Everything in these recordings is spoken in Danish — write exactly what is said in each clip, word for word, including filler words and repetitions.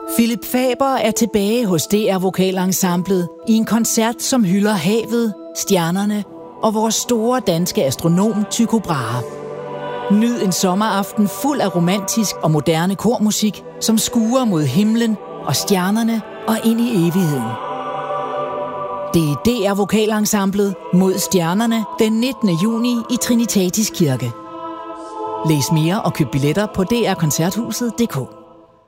Philip Faber er tilbage hos D R Vokalensemblet i en koncert, som hylder havet, stjernerne og vores store danske astronom Tycho Brahe. Nyd en sommeraften fuld af romantisk og moderne kormusik, som skuer mod himlen og stjernerne og ind i evigheden. Det er D R Vokalensemblet mod stjernerne den nittende juni i Trinitatis Kirke. Læs mere og køb billetter på d r koncerthuset punktum d k.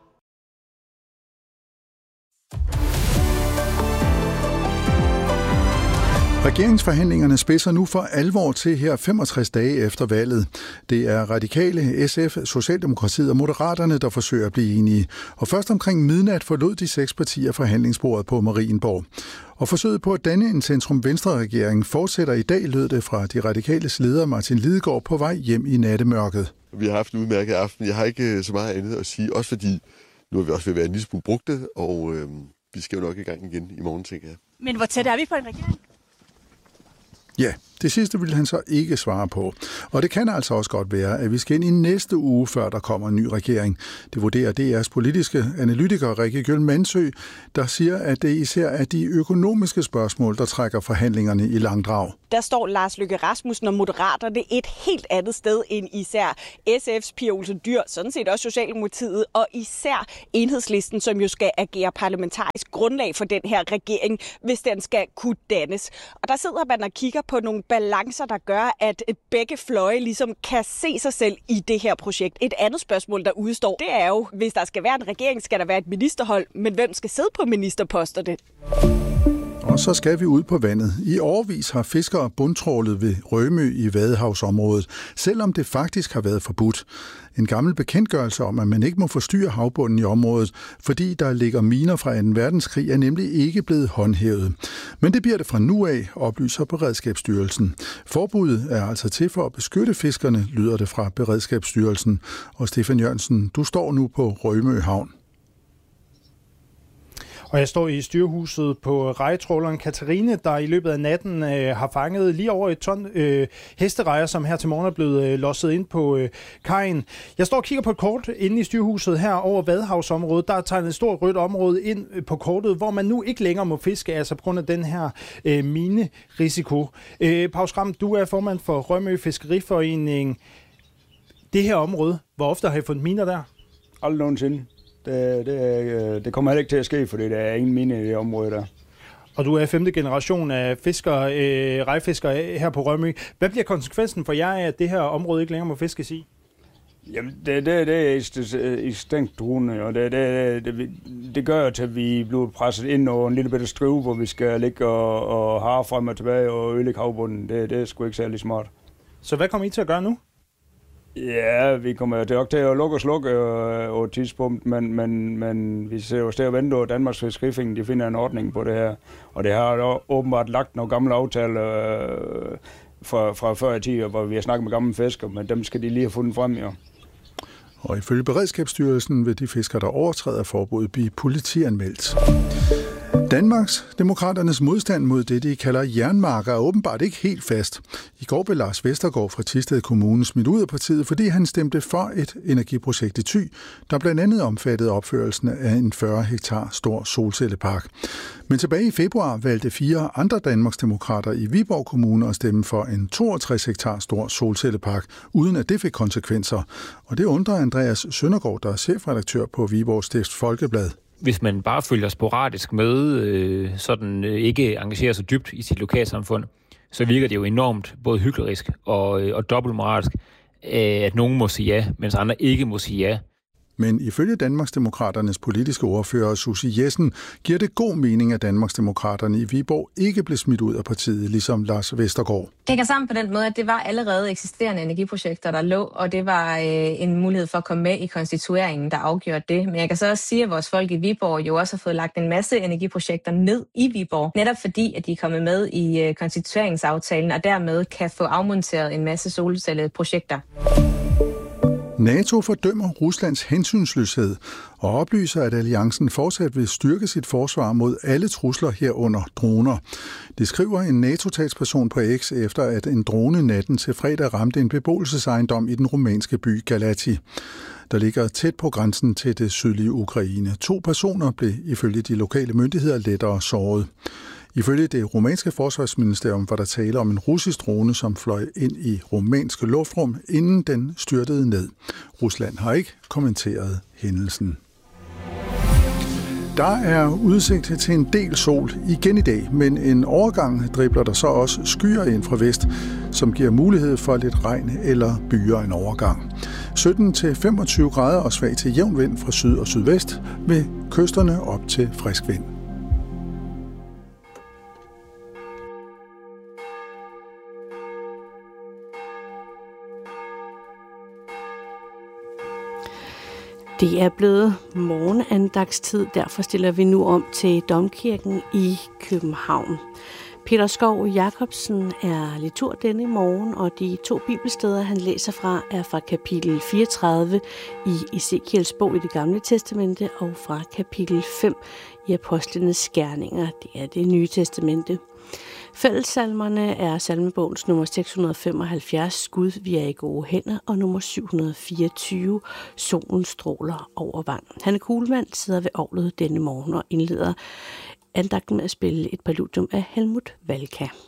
Regeringsforhandlingerne spidser nu for alvor til her femogtres dage efter valget. Det er Radikale, S F, Socialdemokratiet og Moderaterne, der forsøger at blive enige. Og først omkring midnat forlod de seks partier forhandlingsbordet på Marienborg. Og forsøget på at danne en centrum-venstre-regering fortsætter i dag, lød det fra de radikales leder Martin Lidegaard på vej hjem i nattemørket. Vi har haft en udmærket aften. Jeg har ikke så meget andet at sige, også fordi nu er vi også ved at være en lille smule brugte, og øh, vi skal jo nok i gang igen i morgen, tænker jeg. Men hvor tæt er vi på en regering? Ja, det sidste vil han så ikke svare på. Og det kan altså også godt være, at vi skal ind i næste uge, før der kommer en ny regering. Det vurderer D R's politiske analytiker Rikke Gjøl Mansø, der siger, at det især er de økonomiske spørgsmål, der trækker forhandlingerne i langdrag. Der står Lars Løkke Rasmussen og Moderaterne et helt andet sted end især S F's Pia Olsen Dyhr, sådan set også Socialdemokratiet, og især Enhedslisten, som jo skal agere parlamentarisk grundlag for den her regering, hvis den skal kunne dannes. Og der sidder man og kigger på nogle balancer, der gør, at begge fløje ligesom kan se sig selv i det her projekt. Et andet spørgsmål, der udstår, det er jo, hvis der skal være en regering, skal der være et ministerhold, men hvem skal sidde på ministerposterne? Og så skal vi ud på vandet. I årevis har fiskere bundtrålet ved Rømø i Vadehavsområdet, selvom det faktisk har været forbudt. En gammel bekendtgørelse om, at man ikke må forstyrre havbunden i området, fordi der ligger miner fra anden verdenskrig, er nemlig ikke blevet håndhævet. Men det bliver det fra nu af, oplyser Beredskabsstyrelsen. Forbuddet er altså til for at beskytte fiskerne, lyder det fra Beredskabsstyrelsen. Og Stefan Jørgensen, du står nu på Rømø Havn. Og jeg står i styrehuset på rejtråleren Katarine, der i løbet af natten øh, har fanget lige over et ton øh, hesterejer, som her til morgen er blevet øh, losset ind på øh, kajen. Jeg står og kigger på et kort inde i styrehuset her over Vadehavsområdet. Der er tegnet et stort rødt område ind på kortet, hvor man nu ikke længere må fiske, altså på grund af den her øh, minerisiko. Øh, Pau Skram, du er formand for Rømø Fiskeriforening. Det her område, hvor ofte har I fundet miner der? Aldrig nogensinde. Det, det, det kommer heller ikke til at ske, fordi der er ingen mine i det område der. Og du er femte generation af fiskere, øh, rejfiskere her på Rømø. Hvad bliver konsekvensen for jer af, at det her område ikke længere må fiskes i? Jamen, det, det, det er i stængt druende, og det, det, det, det gør til, at vi bliver presset ind over en lille bitte strive, hvor vi skal ligge og, og harre frem og tilbage og ødelægge havbunden. Det, det er sgu ikke særlig smart. Så hvad kommer I til at gøre nu? Ja, vi kommer til at lukke og slukke øh, over et tidspunkt, men, men, men vi ser jo stadig og vente over Danmarks Fiskeriforening, de finder en ordning på det her. Og det har åbenbart lagt nogle gamle aftaler øh, fra, fra før i tiden, hvor vi har snakket med gamle fiskere, men dem skal de lige have fundet frem, ja. Og ifølge Beredskabsstyrelsen vil de fiskere, der overtræder forbuddet, blive politianmeldt. Danmarks Demokraternes modstand mod det, de kalder jernmarker, er åbenbart ikke helt fast. I går blev Lars Vestergaard fra Thisted Kommune smidt ud af partiet, fordi han stemte for et energiprojekt i Thy, der blandt andet omfattede opførelsen af en fyrre hektar stor solcellepark. Men tilbage i februar valgte fire andre Danmarks Demokrater i Viborg Kommune at stemme for en toogtres hektar stor solcellepark, uden at det fik konsekvenser. Og det undrer Andreas Søndergaard, der er chefredaktør på Viborg Stifts Folkeblad. Hvis man bare følger sporadisk med, øh, sådan øh, ikke engagerer sig dybt i sit lokalsamfund, så virker det jo enormt både hyklerisk og, øh, og dobbeltmoralsk, øh, at nogen må sige ja, mens andre ikke må sige ja. Men ifølge Danmarksdemokraternes politiske ordfører Susie Jessen giver det god mening, at Danmarksdemokraterne i Viborg ikke blev smidt ud af partiet, ligesom Lars Vestergaard. Det hænger sammen på den måde, at det var allerede eksisterende energiprojekter, der lå, og det var øh, en mulighed for at komme med i konstitueringen, der afgjorde det. Men jeg kan så også sige, at vores folk i Viborg jo også har fået lagt en masse energiprojekter ned i Viborg, netop fordi, at de er kommet med i øh, konstitueringsaftalen, og dermed kan få afmonteret en masse solcelleprojekter. NATO fordømmer Ruslands hensynsløshed og oplyser, at alliancen fortsat vil styrke sit forsvar mod alle trusler herunder droner. Det skriver en NATO-talsperson på X efter, at en drone natten til fredag ramte en beboelsesejendom i den rumænske by Galati, der ligger tæt på grænsen til det sydlige Ukraine. To personer blev ifølge de lokale myndigheder lettere såret. Ifølge det rumænske forsvarsministerium var der tale om en russisk drone, som fløj ind i rumænske luftrum, inden den styrtede ned. Rusland har ikke kommenteret hændelsen. Der er udsigt til en del sol igen i dag, men en overgang dribler der så også skyer ind fra vest, som giver mulighed for lidt regn eller byer en overgang. sytten til femogtyve grader og svag til jævn vind fra syd og sydvest, ved kysterne op til frisk vind. Det er blevet morgenandagstid, derfor stiller vi nu om til Domkirken i København. Peter Skov Jacobsen er litur denne morgen, og de to bibelsteder, han læser fra, er fra kapitel fireogtredive i Ezekiels bog i Det Gamle Testamente og fra kapitel fem i Apostlenes Gerninger, det er Det Nye Testamente. Fællessalmerne er salmebogens nummer seks hundrede femoghalvfjerds, Gud, vi er i gode hænder, og nummer syv hundrede fireogtyve, Solen stråler over vand. Hanne Kuhlmann sidder ved orglet denne morgen og indleder andagten med at spille et præludium af Helmut Walka.